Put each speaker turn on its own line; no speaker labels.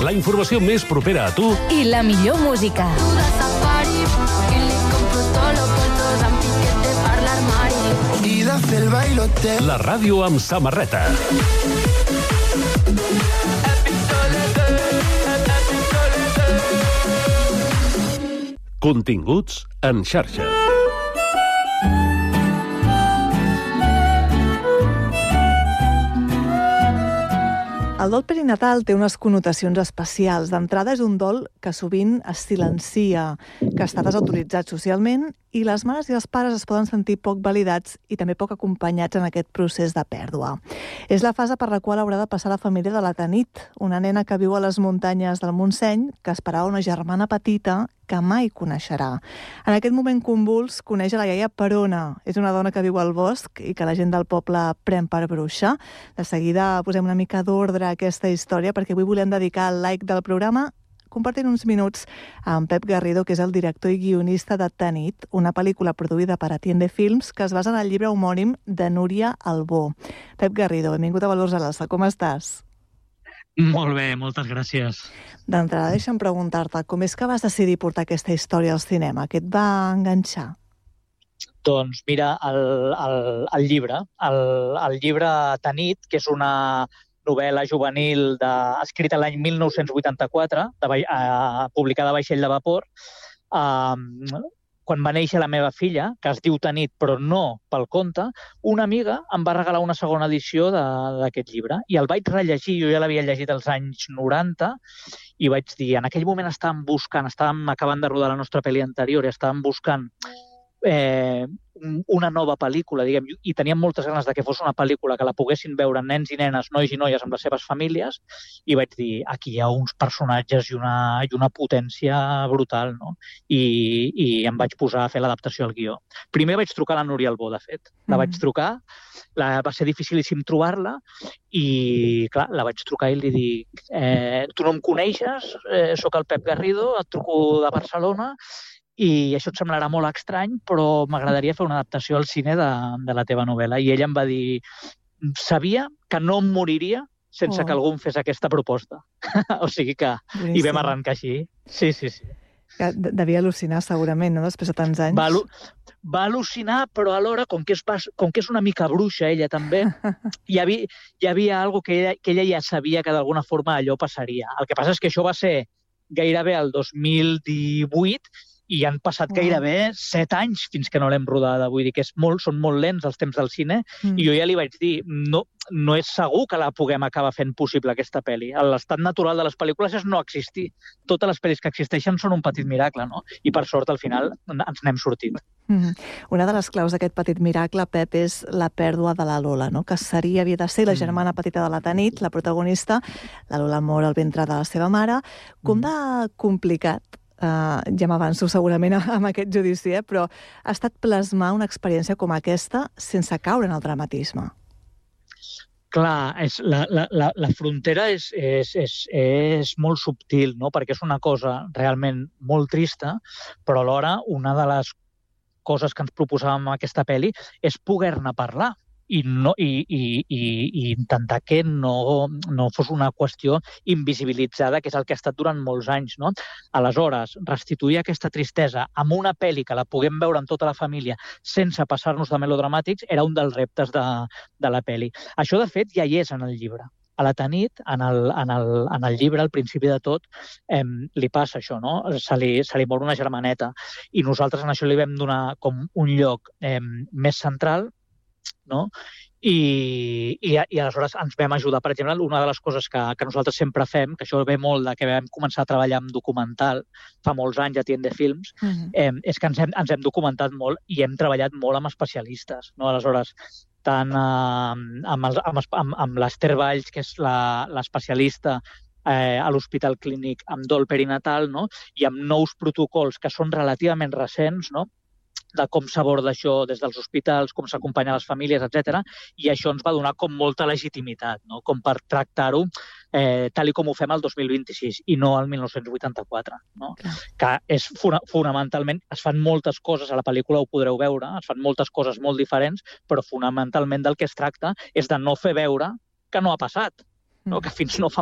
la informació més propera a tu
i la millor música.
La ràdio amb samarreta. Continguts en xarxa.
El dol perinatal té unes connotacions especials. D'entrada és un dol que sovint es silencia, que està desautoritzat socialment, i les mares i els pares es poden sentir poc validats i també poc acompanyats en aquest procés de pèrdua. És la fase per la qual haurà de passar la família de la Tanit, una nena que viu a les muntanyes del Montseny, que esperava una germana petita que mai coneixerà. En aquest moment convuls coneix a la iaia Perona. És una dona que viu al bosc i que la gent del poble pren per bruixa. De seguida posem una mica d'ordre a aquesta història perquè avui volem dedicar el like del programa compartint uns minuts amb Pep Garrido, que és el director i guionista de Tanit, una pel·lícula produïda per Atiende Films que es basa en el llibre homònim de Núria Albó. Pep Garrido, benvingut a Valors a l'Alça. Com estàs?
Molt bé, moltes gràcies.
D'entrada, deixa'm preguntar-te, com és que vas decidir portar aquesta història al cinema? Què et va enganxar?
Doncs mira, el llibre Tanit, que és una novel·la juvenil escrita l'any 1984, publicada a Vaixell de Vapor, quan va néixer la meva filla, que es diu Tanit, però no pel conte, una amiga em va regalar una segona edició d'aquest llibre. I el vaig rellegir, jo ja l'havia llegit als anys 90, i vaig dir, en aquell moment estàvem acabant de rodar la nostra pel·li anterior i estàvem buscant una nova pel·lícula, diguem, i teníem moltes ganes de que fos una pel·lícula que la poguessin veure nens i nenes, nois i noies amb les seves famílies, i vaig dir, aquí hi ha uns personatges i una potència brutal, no? I em vaig posar a fer l'adaptació al guió. Primer vaig trucar a la Núria Albó, de fet. La vaig trucar, va ser dificilíssim trobar-la, i clar, la vaig trucar i li dic, tu no em coneixes, sóc el Pep Garrido, et truco de Barcelona, i això et semblarà molt estrany, però m'agradaria fer una adaptació al cine de la teva novel·la. I ella em va dir, sabia que no em moriria sense que algú em fes aquesta proposta. O sigui que hi vam arrencar així. Sí.
Devia al·lucinar segurament, no?, després de tants anys.
Va al·lucinar, però alhora, com que és una mica bruixa ella també, hi havia alguna cosa que ella ja sabia que d'alguna forma allò passaria. El que passa és que això va ser gairebé el 2018 i han passat gairebé 7 anys fins que no l'hem rodada. Vull dir que són molt lents els temps del cine, i jo ja li vaig dir, no és segur que la puguem acabar fent possible, aquesta pel·li. L'estat natural de les pel·lícules és no existir. Totes les pel·lis que existeixen són un petit miracle, no? I per sort, al final, ens n'hem sortit.
Una de les claus d'aquest petit miracle, Pep, és la pèrdua de la Lola, no?, que havia de ser la germana petita de la Tanit, la protagonista. La Lola mor al ventre de la seva mare. Com de complicat, ja m'avanço segurament amb aquest judici, però ha estat plasmar una experiència com aquesta sense caure en el dramatisme?
Clar, la frontera és molt subtil, no?, perquè és una cosa realment molt trista, però alhora una de les coses que ens proposàvem amb aquesta pel·li és poder-ne parlar i intentar que no fos una qüestió invisibilitzada, que és el que ha estat durant molts anys, no? Aleshores, restituir aquesta tristesa amb una pel·li que la puguem veure amb tota la família sense passar-nos de melodramàtics era un dels reptes de la pel·li. Això, de fet, ja hi és en el llibre. A la Tanit, en el llibre, al principi de tot, li passa això, no? Se li mor una germaneta, i nosaltres en això li vam donar com un lloc més central, no? I aleshores ens vam ajudar. Per exemple, una de les coses que nosaltres sempre fem, que això ve molt de que vam començar a treballar amb documental fa molts anys a Atiende Films, és que ens hem documentat molt i hem treballat molt amb especialistes, no? Aleshores, tant amb l'Ester Valls, que és l'especialista a l'Hospital Clínic amb dol perinatal, no?, i amb nous protocols que són relativament recents, no?, de com s'aborda això des dels hospitals, com s'acompanya a les famílies, etc. I això ens va donar com molta legitimitat, no?, com per tractar-ho tal com ho fem el 2026 i no el 1984. No? Que és fonamentalment, es fan moltes coses, a la pel·lícula ho podreu veure, es fan moltes coses molt diferents, però fonamentalment del que es tracta és de no fer veure que no ha passat, no? Que fins no fa